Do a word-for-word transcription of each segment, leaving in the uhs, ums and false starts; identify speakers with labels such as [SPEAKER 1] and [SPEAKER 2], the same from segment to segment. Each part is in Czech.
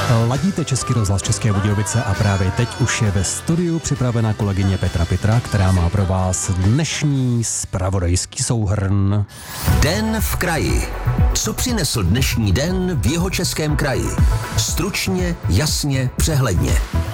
[SPEAKER 1] Ladíte Český rozhlas České Budějovice a právě teď už je ve studiu připravená kolegyně Petra Pitra, která má pro vás dnešní zpravodajský souhrn.
[SPEAKER 2] Den v kraji. Co přinesl dnešní den v Jihočeském kraji? Stručně, jasně, přehledně.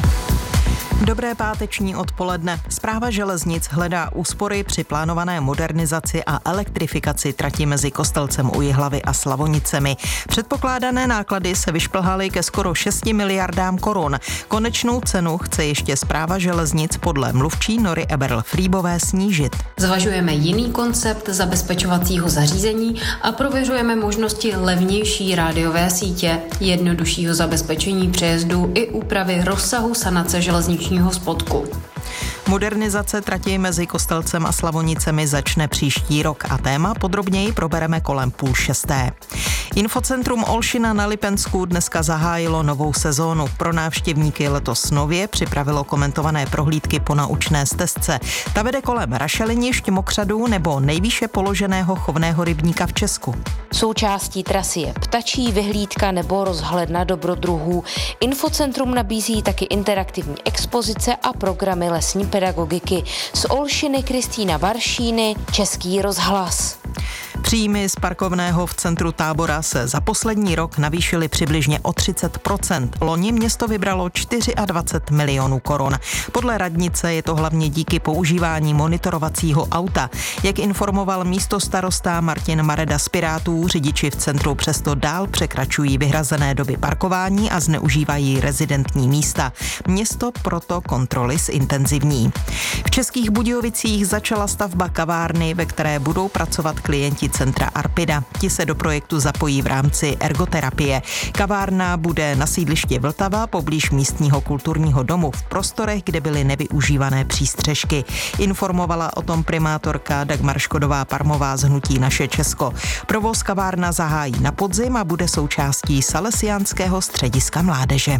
[SPEAKER 3] Dobré páteční odpoledne. Správa železnic hledá úspory při plánované modernizaci a elektrifikaci trati mezi Kostelcem u Jihlavy a Slavonicemi. Předpokládané náklady se vyšplhaly ke skoro šesti miliardám korun. Konečnou cenu chce ještě správa železnic podle mluvčí Nory Eberl-Frýbové snížit.
[SPEAKER 4] Zvažujeme jiný koncept zabezpečovacího zařízení a prověřujeme možnosti levnější rádiové sítě, jednoduššího zabezpečení přejezdů i úpravy rozsahu sanace železniční spodku.
[SPEAKER 3] Modernizace trati mezi Kostelcem a Slavonicemi začne příští rok a téma podrobněji probereme kolem půl šesté. Infocentrum Olšina na Lipensku dneska zahájilo novou sezónu. Pro návštěvníky letos nově připravilo komentované prohlídky po naučné stezce. Ta vede kolem rašelinišť, mokřadů nebo nejvýše položeného chovného rybníka v Česku.
[SPEAKER 5] Součástí trasy je ptačí vyhlídka nebo rozhledna dobrodruhů. Infocentrum nabízí taky interaktivní expozice a programy lesní pedagogiky. Z Olšiny Kristýna Varšíny, Český rozhlas.
[SPEAKER 3] Příjmy z parkovného v centru Tábora se za poslední rok navýšily přibližně o třicet procent. Loni město vybralo dvacet čtyři milionů korun. Podle radnice je to hlavně díky používání monitorovacího auta. Jak informoval místostarosta Martin Mareda z Pirátů, řidiči v centru přesto dál překračují vyhrazené doby parkování a zneužívají rezidentní místa. Město proto kontroly zintenzivní. V Českých Budějovicích začala stavba kavárny, ve které budou pracovat klienti centra Arpida. Ti se do projektu zapojí v rámci ergoterapie. Kavárna bude na sídlišti Vltava poblíž místního kulturního domu v prostorech, kde byly nevyužívané přístřešky. Informovala o tom primátorka Dagmar Škodová-Parmová z hnutí Naše Česko. Provoz kavárna zahájí na podzim a bude součástí Salesiánského střediska mládeže.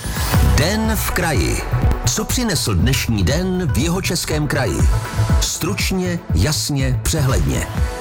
[SPEAKER 2] Den v kraji. Co přinesl dnešní den v Jihočeském kraji? Stručně, jasně, přehledně.